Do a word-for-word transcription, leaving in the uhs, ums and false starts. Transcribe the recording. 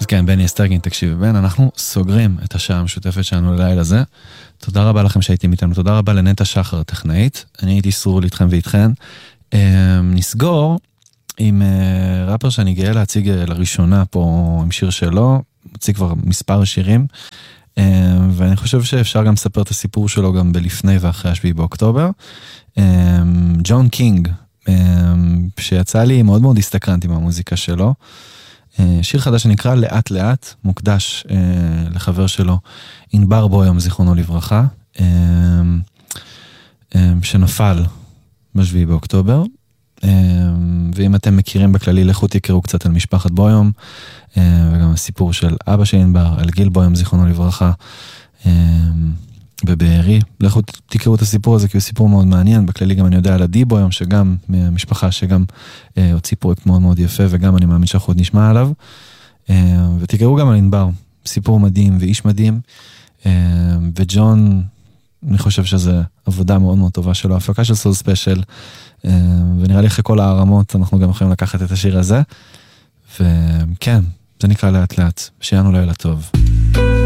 כן, בני אסטרגין, תקשיבי, בן, אנחנו סוגרים את השעה המשותפת שלנו ללילה הזה. תודה רבה לכם שהייתם איתנו, תודה רבה לנטה שחר הטכנאית, אני הייתי סרול איתכם ואיתכן. נסגור עם ראפר שאני גאה להציג לראשונה פה עם שיר שלו, מציג כבר מספר שירים, ואני חושב שאפשר גם לספר את הסיפור שלו גם בלפני ואחרי השביעי באוקטובר. ג'ון קינג, שיצא לי מאוד מאוד הסתקרנתי מהמוזיקה שלו, שיר חדש שנקרא לאט לאט, מוקדש לחבר שלו, ענבר בוים, זיכרונו לברכה, שנפל בשביעי באוקטובר, ואם אתם מכירים בכללי, לכו תקראו קצת על משפחת בוים, וגם הסיפור של אבא של ענבר, על גיל בוים, זיכרונו לברכה, בבארי, לכו תקראו את הסיפור הזה, כי הוא סיפור מאוד מעניין. בכללי גם אני יודע על עדי בוים, שגם מהמשפחה שגם אה, הוציא פרויקט מאוד מאוד יפה, וגם אני מאמין שאנחנו עוד נשמע עליו, אה, ותקראו גם על ענבר, סיפור מדהים ואיש מדהים, אה, וג'ון, אני חושב שזה עבודה מאוד מאוד טובה שלו, הפקה של סול ספיישל, אה, ונראה לי אחרי כל הערמות אנחנו גם יכולים לקחת את השיר הזה, וכן, זה נקרא לאט לאט, שיענו לילה טוב.